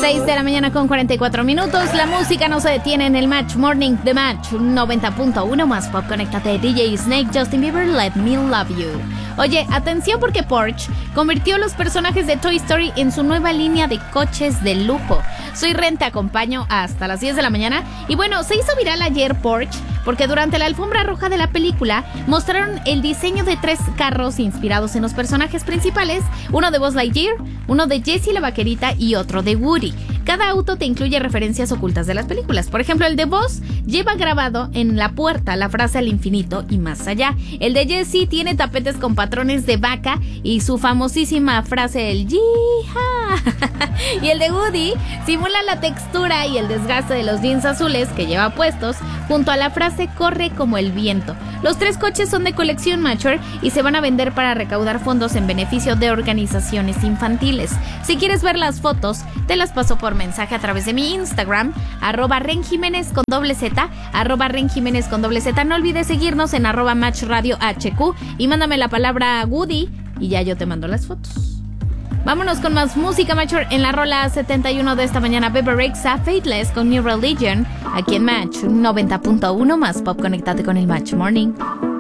6 de la mañana con 44 minutos. La música no se detiene en el Match Morning de Match 90.1 más pop. Conéctate, DJ Snake, Justin Bieber, Let Me Love You. Oye, atención porque Porsche convirtió los personajes de Toy Story en su nueva línea de coches de lujo. Soy Ren, te acompaño hasta las 10 de la mañana. Y bueno, se hizo viral ayer Porsche porque durante la alfombra roja de la película mostraron el diseño de 3 carros inspirados en los personajes principales, uno de Buzz Lightyear, uno de Jessie la Vaquerita y otro de Woody. Cada auto te incluye referencias ocultas de las películas. Por ejemplo, el de Buzz lleva grabado en la puerta la frase al infinito y más allá. El de Jessie tiene tapetes con patrones de vaca y su famosísima frase, el ¡Yee-ha! Y el de Woody simula la textura y el desgaste de los jeans azules que lleva puestos junto a la frase corre como el viento. Los 3 coches son de colección Matcher y se van a vender para recaudar fondos en beneficio de organizaciones infantiles. Si quieres ver las fotos, te las paso por mensaje a través de mi Instagram, @renjimenez con doble Z, @renjimenez con doble Z. No olvides seguirnos en @matchradiohq y mándame la palabra Woody y ya yo te mando las fotos. Vámonos con más música Matcher en la rola 71 de esta mañana. Bebe Rexha, Faithless con New Religion, aquí en Match 90.1 más pop. Conéctate con el Match Morning.